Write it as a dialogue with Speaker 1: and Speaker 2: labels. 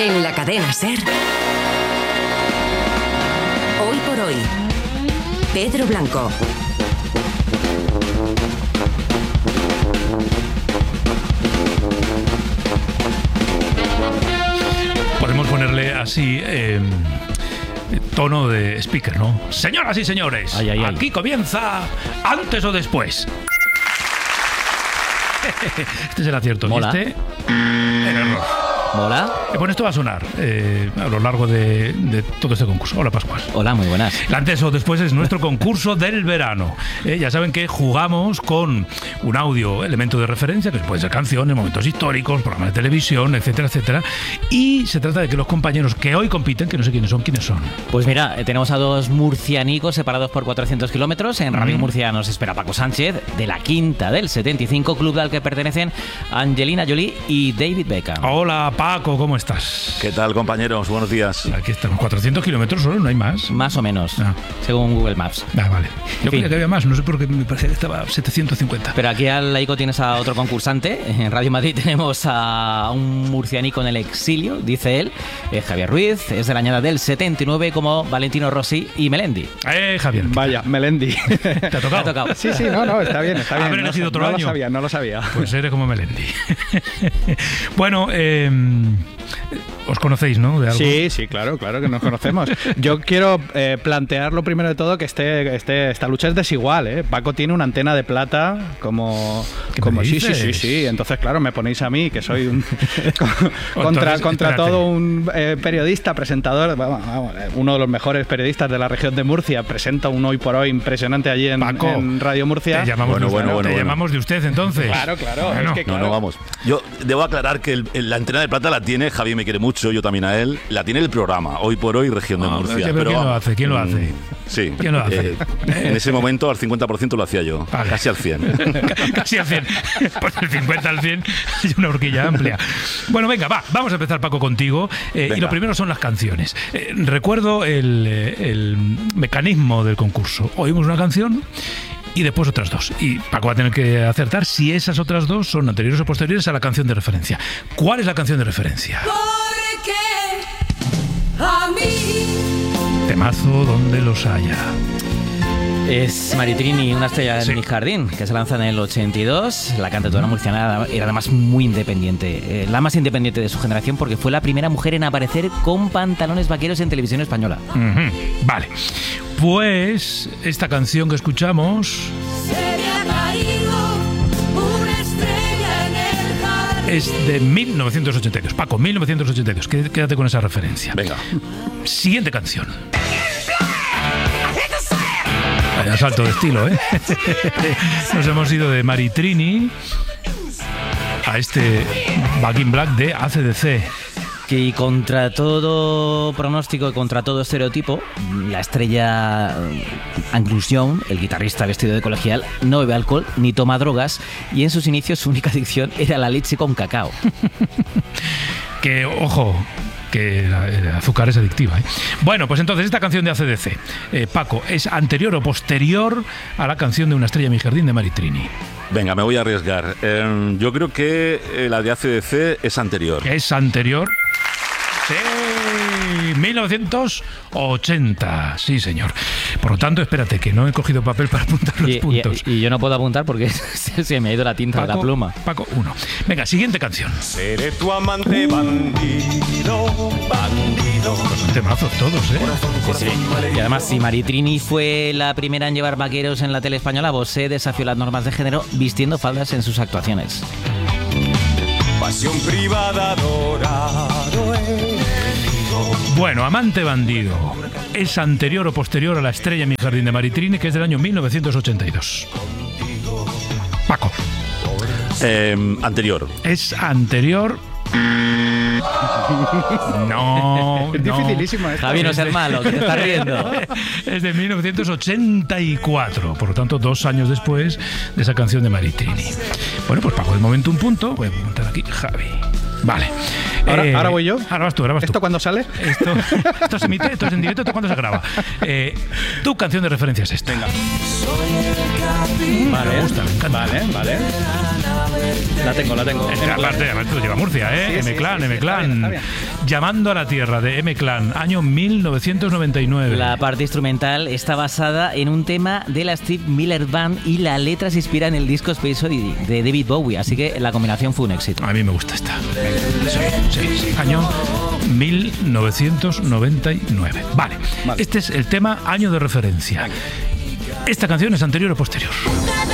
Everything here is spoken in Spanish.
Speaker 1: En la cadena SER, Hoy por Hoy, Pedro Blanco.
Speaker 2: Podemos ponerle así tono de speaker, ¿no? Señoras y señores, aquí comienza Antes o Después. Este es el acierto.
Speaker 3: Mola.
Speaker 2: Y este, el error.
Speaker 3: Mola.
Speaker 2: Bueno, esto va a sonar a lo largo de todo este concurso. Hola, Pascual.
Speaker 3: Hola, muy buenas.
Speaker 2: El Antes o Después es nuestro concurso del verano. Ya saben que jugamos con un audio, elemento de referencia, que pueden ser canciones, momentos históricos, programas de televisión, etcétera, etcétera. Y se trata de que los compañeros que hoy compiten, que no sé quiénes son.
Speaker 3: Pues mira, tenemos a dos murcianicos separados por 400 kilómetros. En Radio Murcia nos espera Paco Sánchez, de la Quinta del 75, club al que pertenecen Angelina Jolie y David Beckham.
Speaker 2: Hola, Paco, ¿cómo estás?
Speaker 4: ¿Qué tal, compañeros? Buenos días.
Speaker 2: Aquí estamos, 400 kilómetros solo, no hay más.
Speaker 3: Más o menos, según Google Maps.
Speaker 2: Vale. Yo creía que había más, no sé por qué me parecía que estaba 750.
Speaker 3: Pero aquí al laico tienes a otro concursante. En Radio Madrid tenemos a un murcianico en el exilio, dice él, Javier Ruiz, es de la añada del 79, como Valentino Rossi y Melendi.
Speaker 2: Javier.
Speaker 5: Vaya, Melendi.
Speaker 2: ¿Te ha tocado?
Speaker 3: ¿Te ha tocado?
Speaker 5: Sí, no, está bien.
Speaker 2: ¿Haber elegido otro año?
Speaker 5: No lo sabía.
Speaker 2: Pues eres como Melendi. Bueno, os conocéis, ¿no? ¿De algo?
Speaker 5: Sí, claro que nos conocemos. Yo quiero plantear lo primero de todo que esta lucha es desigual, ¿eh? Paco tiene una antena de plata como sí. Entonces, claro, me ponéis a mí, que soy un contra todo un periodista, presentador, vamos, uno de los mejores periodistas de la región de Murcia, presenta un Hoy por Hoy impresionante allí en Radio Murcia.
Speaker 2: Te llamamos, te llamamos de usted, entonces.
Speaker 5: Claro.
Speaker 2: Bueno.
Speaker 5: Es que, claro.
Speaker 4: No, vamos. Yo debo aclarar que la antena de plata la tiene, Javi me quiere mucho, yo también a él, la tiene el programa Hoy por Hoy, Región de Murcia.
Speaker 2: Pero ¿quién lo hace?
Speaker 4: Sí.
Speaker 2: ¿Quién lo hace?
Speaker 4: En ese momento al 50% lo hacía yo,
Speaker 2: vale.
Speaker 4: Casi al 100.
Speaker 2: Casi al 100. Pues del 50 al 100 hay una horquilla amplia. Bueno, venga, vamos a empezar, Paco, contigo. Y lo primero son las canciones. Recuerdo el mecanismo del concurso. Oímos una canción y después otras dos. Y Paco va a tener que acertar si esas otras dos son anteriores o posteriores a la canción de referencia. ¿Cuál es la canción de referencia?
Speaker 6: Porque a mí
Speaker 2: Temazo donde los haya.
Speaker 3: Es Maritrini, una estrella en mi jardín, que se lanza en el 82. La cantautora murciana era además muy independiente, la más independiente de su generación, porque fue la primera mujer en aparecer con pantalones vaqueros en televisión española.
Speaker 2: Vale, pues esta canción que escuchamos
Speaker 6: se me ha caído una estrella en el jardín.
Speaker 2: es de 1982. Paco, 1982. Quédate con esa referencia.
Speaker 4: Venga.
Speaker 2: Siguiente canción. Vaya salto de estilo, ¿eh? Nos hemos ido de Maritrini a este Back in Black de AC/DC.
Speaker 3: Que contra todo pronóstico y contra todo estereotipo, la estrella Angus Young, el guitarrista vestido de colegial, no bebe alcohol ni toma drogas, y en sus inicios su única adicción era la leche con cacao.
Speaker 2: Que, ojo, que el azúcar es adictiva, ¿eh? Bueno, pues entonces esta canción de AC/DC, Paco, ¿es anterior o posterior a la canción de Una estrella en mi jardín de Maritrini?
Speaker 4: Venga, me voy a arriesgar. Yo creo que la de AC/DC es anterior.
Speaker 2: ¿Es anterior? Sí, 1980, sí, señor. Por lo tanto, espérate, que no he cogido papel para apuntar los puntos.
Speaker 3: Y yo no puedo apuntar porque se me ha ido la tinta de la pluma.
Speaker 2: Paco, 1. Venga, siguiente canción.
Speaker 7: Seré tu amante bandido.
Speaker 2: Son temazos todos, ¿eh?
Speaker 3: Sí. Y además, si Maritrini fue la primera en llevar vaqueros en la tele española, Bosé desafió las normas de género vistiendo faldas en sus actuaciones.
Speaker 7: Pasión privada, adorado enemigo.
Speaker 2: Bueno, Amante bandido. ¿Es anterior o posterior a La estrella en mi jardín de Maritrini, que es del año 1982? Paco.
Speaker 4: Anterior.
Speaker 2: ¿Es anterior? No.
Speaker 5: Es dificilísimo esto.
Speaker 3: Javi, no seas malo, que te estás riendo.
Speaker 2: Es de 1984, por lo tanto 2 años después de esa canción de Maritrini. Bueno, pues Paco, de momento un punto. Voy a apuntar aquí, Javi. Vale.
Speaker 5: Ahora voy yo.
Speaker 2: Ahora vas tú.
Speaker 5: ¿Esto cuándo sale?
Speaker 2: Esto se emite, esto es en directo, ¿esto cuándo se graba? Tu canción de referencia es esta.
Speaker 5: Venga.
Speaker 2: Me gusta, me encanta.
Speaker 5: Vale. La tengo.
Speaker 2: Aparte, tú lleva Murcia,
Speaker 5: Sí,
Speaker 2: M-Clan,
Speaker 5: sí,
Speaker 2: M-Clan.
Speaker 5: está bien.
Speaker 2: Llamando a la Tierra, de M-Clan, año 1999.
Speaker 3: La parte instrumental está basada en un tema de la Steve Miller Band y la letra se inspira en el disco Space Oddity de David Bowie, así que la combinación fue un éxito.
Speaker 2: A mí me gusta esta. Sí. Año 1999. Vale. Este es el tema año de referencia. ¿Esta canción es anterior o posterior?